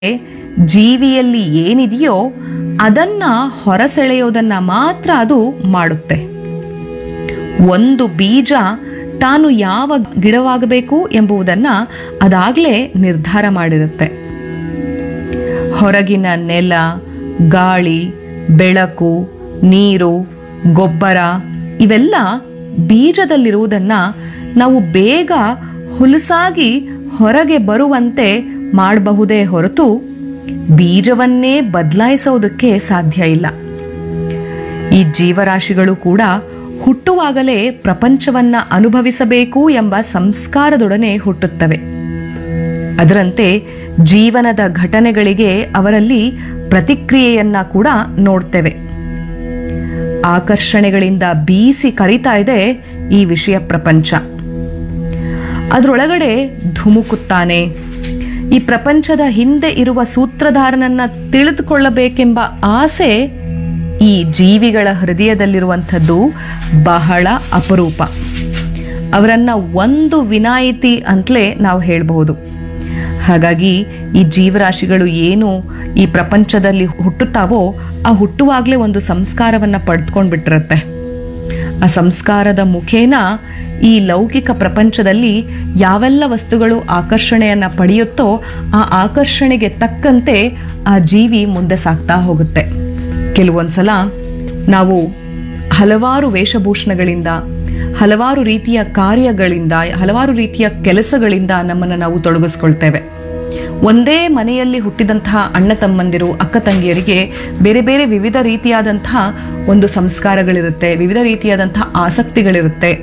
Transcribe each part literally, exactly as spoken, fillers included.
ಜೀವಿಯಲ್ಲಿ ಏನಿದೆಯೋ ಅದನ್ನ ಹೊರಸೆಳೆಯೋದನ್ನ ಮಾತ್ರ ಅದು ಮಾಡುತ್ತೆ. ಒಂದು ಬೀಜ ತಾನು ಯಾವ ಗಿಡವಾಗಬೇಕು ಎಂಬುದನ್ನ ಅದಾಗಲೇ ನಿರ್ಧಾರ ಮಾಡಿರುತ್ತೆ. ಹೊರಗಿನ ನೆಲ, ಗಾಳಿ, ಬೆಳಕು, ನೀರು, ಗೊಬ್ಬರ ಇವೆಲ್ಲ ಬೀಜದಲ್ಲಿರುವುದನ್ನ ನಾವು ಬೇಗ ಹುಲಸಾಗಿ ಹೊರಗೆ ಬರುವಂತೆ ಮಾಡಬಹುದೇ ಹೊರತು ಬೀಜವನ್ನೇ ಬದಲಾಯಿಸೋದಕ್ಕೆ ಸಾಧ್ಯ ಇಲ್ಲ. ಈ ಜೀವರಾಶಿಗಳು ಕೂಡ ಹುಟ್ಟುವಾಗಲೇ ಪ್ರಪಂಚವನ್ನ ಅನುಭವಿಸಬೇಕು ಎಂಬ ಸಂಸ್ಕಾರದೊಡನೆ ಹುಟ್ಟುತ್ತವೆ. ಅದರಂತೆ ಜೀವನದ ಘಟನೆಗಳಿಗೆ ಅವರಲ್ಲಿ ಪ್ರತಿಕ್ರಿಯೆಯನ್ನ ಕೂಡ ನೋಡ್ತೇವೆ. ಆಕರ್ಷಣೆಗಳಿಂದ ಬೀಸಿ ಕರಿತಾ ಇದೆ ಈ ವಿಷಯ ಪ್ರಪಂಚ. ಅದರೊಳಗಡೆ ಧುಮುಕುತ್ತಾನೆ. ಈ ಪ್ರಪಂಚದ ಹಿಂದೆ ಇರುವ ಸೂತ್ರಧಾರನನ್ನ ತಿಳಿದುಕೊಳ್ಳಬೇಕೆಂಬ ಆಸೆ ಈ ಜೀವಿಗಳ ಹೃದಯದಲ್ಲಿರುವಂಥದ್ದು ಬಹಳ ಅಪರೂಪ. ಅವರನ್ನ ಒಂದು ವಿನಾಯಿತಿ ಅಂತಲೇ ನಾವು ಹೇಳಬಹುದು. ಹಾಗಾಗಿ ಈ ಜೀವರಾಶಿಗಳು ಏನು ಈ ಪ್ರಪಂಚದಲ್ಲಿ ಹುಟ್ಟುತ್ತಾವೋ ಆ ಹುಟ್ಟುವಾಗಲೇ ಒಂದು ಸಂಸ್ಕಾರವನ್ನ ಪಡೆದುಕೊಂಡ್ಬಿಟ್ಟಿರತ್ತೆ. ಆ ಸಂಸ್ಕಾರದ ಮುಖೇನ ಈ ಲೌಕಿಕ ಪ್ರಪಂಚದಲ್ಲಿ ಯಾವೆಲ್ಲ ವಸ್ತುಗಳು ಆಕರ್ಷಣೆಯನ್ನ ಪಡೆಯುತ್ತೋ ಆ ಆಕರ್ಷಣೆಗೆ ತಕ್ಕಂತೆ ಆ ಜೀವಿ ಮುಂದೆ ಸಾಗ್ತಾ ಹೋಗುತ್ತೆ. ಕೆಲವೊಂದ್ಸಲ ನಾವು ಹಲವಾರು ವೇಷಭೂಷಣಗಳಿಂದ, ಹಲವಾರು ರೀತಿಯ ಕಾರ್ಯಗಳಿಂದ, ಹಲವಾರು ರೀತಿಯ ಕೆಲಸಗಳಿಂದ ನಮ್ಮನ್ನು ನಾವು ತೊಡಗಿಸ್ಕೊಳ್ತೇವೆ. ಒಂದೇ ಮನೆಯಲ್ಲಿ ಹುಟ್ಟಿದಂತಹ ಅಣ್ಣ ತಮ್ಮಂದಿರು, ಅಕ್ಕ ತಂಗಿಯರಿಗೆ ಬೇರೆ ಬೇರೆ ವಿವಿಧ ರೀತಿಯಾದಂತಹ ಒಂದು ಸಂಸ್ಕಾರಗಳಿರುತ್ತೆ, ವಿವಿಧ ರೀತಿಯಾದಂತಹ ಆಸಕ್ತಿಗಳಿರುತ್ತೆ.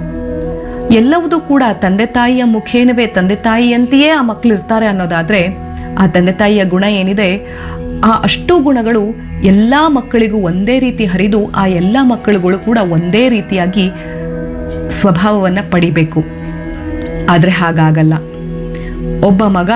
ಎಲ್ಲವುದೂ ಕೂಡ ತಂದೆ ತಾಯಿಯ ಮುಖೇನವೇ ತಂದೆ ತಾಯಿಯಂತೆಯೇ ಆ ಮಕ್ಕಳು ಇರ್ತಾರೆ ಅನ್ನೋದಾದ್ರೆ ಆ ತಂದೆ ತಾಯಿಯ ಗುಣ ಏನಿದೆ ಆ ಅಷ್ಟು ಗುಣಗಳು ಎಲ್ಲಾ ಮಕ್ಕಳಿಗೂ ಒಂದೇ ರೀತಿ ಹರಿದು ಆ ಎಲ್ಲ ಮಕ್ಕಳುಗಳು ಕೂಡ ಒಂದೇ ರೀತಿಯಾಗಿ ಸ್ವಭಾವವನ್ನ ಪಡಿಬೇಕು. ಆದ್ರೆ ಹಾಗಾಗಲ್ಲ. ಒಬ್ಬ ಮಗ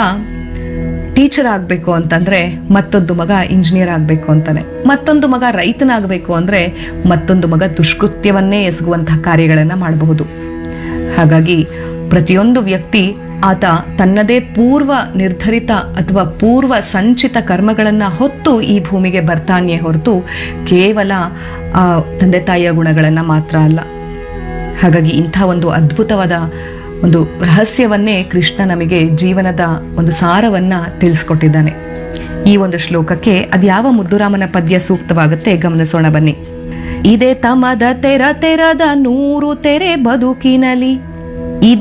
ಟೀಚರ್ ಆಗಬೇಕು ಅಂತಂದ್ರೆ ಮತ್ತೊಂದು ಮಗ ಇಂಜಿನಿಯರ್ ಆಗಬೇಕು ಅಂತಾನೆ, ಮತ್ತೊಂದು ಮಗ ರೈತನಾಗಬೇಕು ಅಂದ್ರೆ ಮತ್ತೊಂದು ಮಗ ದುಷ್ಕೃತ್ಯವನ್ನೇ ಎಸಗುವಂತಹ ಕಾರ್ಯಗಳನ್ನ ಮಾಡಬಹುದು. ಹಾಗಾಗಿ ಪ್ರತಿಯೊಂದು ವ್ಯಕ್ತಿ ಆತ ತನ್ನದೇ ಪೂರ್ವ ನಿರ್ಧರಿತ ಅಥವಾ ಪೂರ್ವ ಸಂಚಿತ ಕರ್ಮಗಳನ್ನ ಹೊತ್ತು ಈ ಭೂಮಿಗೆ ಬರ್ತಾನೆಯೇ ಹೊರತು ಕೇವಲ ಆ ತಂದೆ ತಾಯಿಯ ಗುಣಗಳನ್ನ ಮಾತ್ರ ಅಲ್ಲ. ಹಾಗಾಗಿ ಇಂಥ ಒಂದು ಅದ್ಭುತವಾದ ಒಂದು ರಹಸ್ಯವನ್ನೇ ಕೃಷ್ಣ ನಮಗೆ ಜೀವನದ ಒಂದು ಸಾರವನ್ನ ತಿಳಿಸ್ಕೊಟ್ಟಿದ್ದಾನೆ. ಈ ಒಂದು ಶ್ಲೋಕಕ್ಕೆ ಅದ್ಯಾವ ಮುದ್ದುರಾಮನ ಪದ್ಯ ಸೂಕ್ತವಾಗುತ್ತೆ ಗಮನಿಸೋಣ ಬನ್ನಿ. ಇದೇ ತಮದ ತೆರ ತೆರದ ನೂರು ತೆರೆ ಬದುಕಿನಲಿ